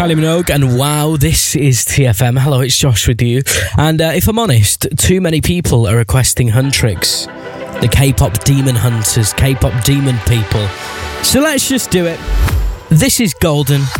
Kylie Minogue, and wow, this is TFM. Hello, it's Josh with you. And if I'm honest, too many people are requesting Huntrix. The K-pop demon hunters, K-pop demon people. So let's just do it. This is Golden.